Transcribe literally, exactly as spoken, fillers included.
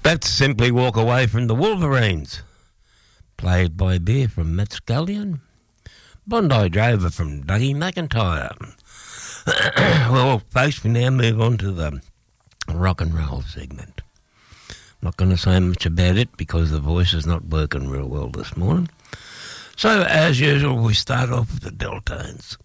That's Simply Walk Away from the Wolverines, played by Beer from Matt Scullion, Bondi Drover from Dougie McIntyre. Well, folks, we now move on to the rock and roll segment. Not going to say much about it because the voice is not working real well this morning. So, as usual, we start off with the Deltones.